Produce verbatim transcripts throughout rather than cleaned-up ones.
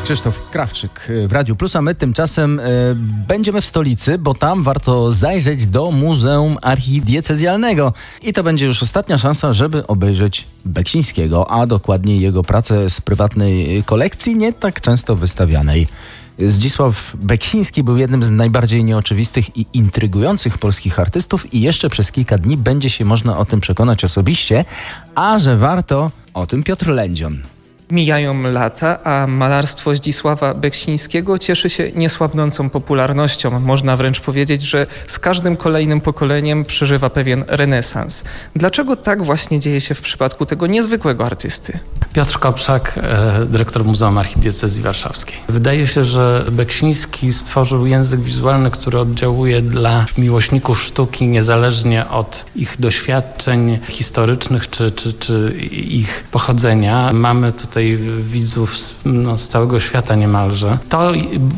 Krzysztof Krawczyk w Radiu Plus, a my tymczasem y, będziemy w stolicy, bo tam warto zajrzeć do Muzeum Archidiecezjalnego. I to będzie już ostatnia szansa, żeby obejrzeć Beksińskiego, a dokładniej jego pracę z prywatnej kolekcji, nie tak często wystawianej. Zdzisław Beksiński był jednym z najbardziej nieoczywistych i intrygujących polskich artystów i jeszcze przez kilka dni będzie się można o tym przekonać osobiście, a że warto, o tym Piotr Lędzion. Mijają lata, a malarstwo Zdzisława Beksińskiego cieszy się niesłabnącą popularnością. Można wręcz powiedzieć, że z każdym kolejnym pokoleniem przeżywa pewien renesans. Dlaczego tak właśnie dzieje się w przypadku tego niezwykłego artysty? Piotr Kopczak, dyrektor Muzeum Archidiecezji Warszawskiej. Wydaje się, że Beksiński stworzył język wizualny, który oddziałuje dla miłośników sztuki niezależnie od ich doświadczeń historycznych czy, czy, czy ich pochodzenia. Mamy tutaj widzów z, no, z całego świata niemalże. To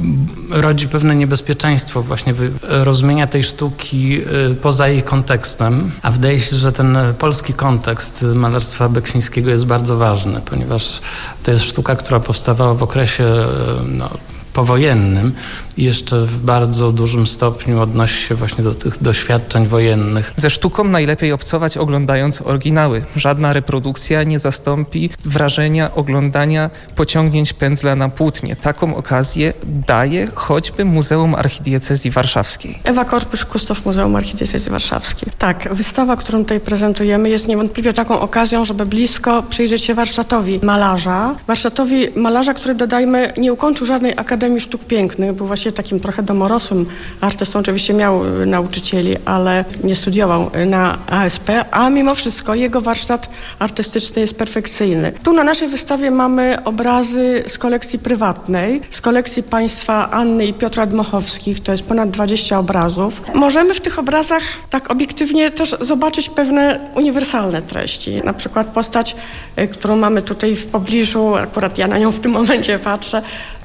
rodzi pewne niebezpieczeństwo właśnie rozumienia tej sztuki poza jej kontekstem, a wydaje się, że ten polski kontekst malarstwa Beksińskiego jest bardzo ważny, ponieważ to jest sztuka, która powstawała w okresie no, powojennym i jeszcze w bardzo dużym stopniu odnosi się właśnie do tych doświadczeń wojennych. Ze sztuką najlepiej obcować oglądając oryginały. Żadna reprodukcja nie zastąpi wrażenia oglądania pociągnięć pędzla na płótnie. Taką okazję daje choćby Muzeum Archidiecezji Warszawskiej. Ewa Korpysz, kustosz Muzeum Archidiecezji Warszawskiej. Tak, wystawa, którą tutaj prezentujemy, jest niewątpliwie taką okazją, żeby blisko przyjrzeć się warsztatowi malarza. Warsztatowi malarza, który, dodajmy, nie ukończył żadnej Akademii Sztuk Pięknych, był właśnie takim trochę domorosłym artystą. Oczywiście miał nauczycieli, ale nie studiował na A S P, a mimo wszystko jego warsztat artystyczny jest perfekcyjny. Tu na naszej wystawie mamy obrazy z kolekcji prywatnej, z kolekcji państwa Anny i Piotra Dmochowskich, to jest ponad dwadzieścia obrazów. Możemy w tych obrazach tak obiektywnie też zobaczyć pewne uniwersalne treści. Na przykład postać, którą mamy tutaj w pobliżu, akurat ja na nią w tym momencie patrzę,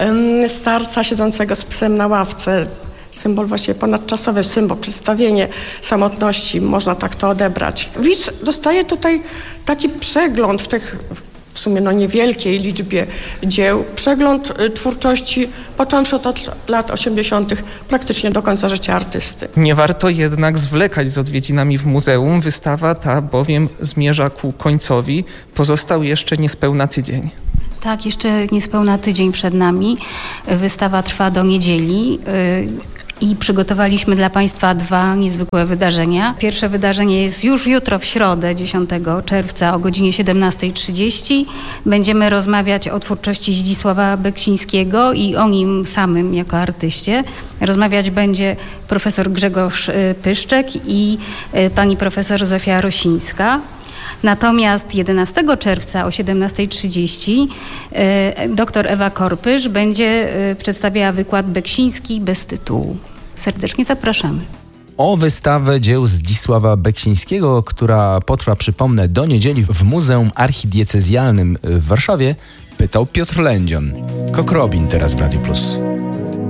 starca siedzącego z psem na ławce. Symbol właśnie ponadczasowy, symbol, przedstawienie samotności, można tak to odebrać. Widz dostaje tutaj taki przegląd w tych w sumie no niewielkiej liczbie dzieł, przegląd twórczości począwszy od lat osiemdziesiątych praktycznie do końca życia artysty. Nie warto jednak zwlekać z odwiedzinami w muzeum. Wystawa ta bowiem zmierza ku końcowi. Pozostał jeszcze niespełna tydzień. Tak, jeszcze niespełna tydzień przed nami. Wystawa trwa do niedzieli i przygotowaliśmy dla Państwa dwa niezwykłe wydarzenia. Pierwsze wydarzenie jest już jutro w środę, dziesiątego czerwca o godzinie siedemnasta trzydzieści. Będziemy rozmawiać o twórczości Zdzisława Beksińskiego i o nim samym jako artyście. Rozmawiać będzie profesor Grzegorz Pyszczek i pani profesor Zofia Rosińska. Natomiast jedenastego czerwca o siedemnasta trzydzieści dr Ewa Korpysz będzie przedstawiała wykład Beksiński bez tytułu. Serdecznie zapraszamy. O wystawę dzieł Zdzisława Beksińskiego, która potrwa, przypomnę, do niedzieli w Muzeum Archidiecezjalnym w Warszawie, pytał Piotr Lędzion. Kokrobin teraz w Radiu Plus.